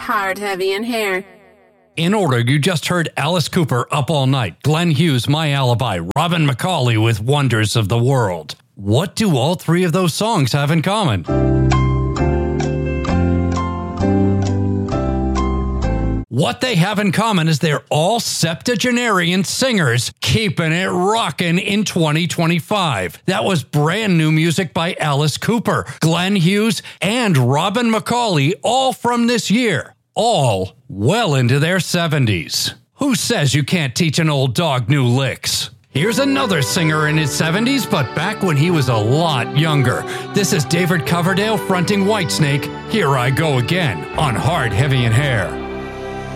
Hard, Heavy, and Hair. In order, you just heard Alice Cooper, Up All Night, Glenn Hughes, My Alibi, Robin McAuley with Wonders of the World. What do all three of those songs have in common? What they have in common is they're all septuagenarian singers keeping it rockin' in 2025. That was brand new music by Alice Cooper, Glenn Hughes, and Robin McAuley, all from this year. All well into their 70s. Who says you can't teach an old dog new licks? Here's another singer in his 70s, but back when he was a lot younger. This is David Coverdale fronting Whitesnake, Here I Go Again, on Hard, Heavy, and Hair.